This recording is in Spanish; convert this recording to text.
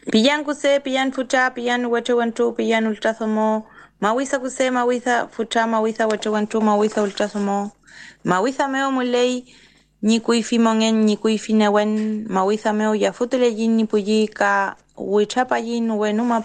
Pillan kuse, pillan fucha, pillan wechewantu, pillan ultrasomo. Mawisa kuse, mawisa fucha, mawisa wechewantu, mawisa ultrasomo. Mawisa meo mulei, ni kuifi mongen, ni kuifi newen. Mawisa meo ya futule yin ni puyi ka wichapa yin wenuma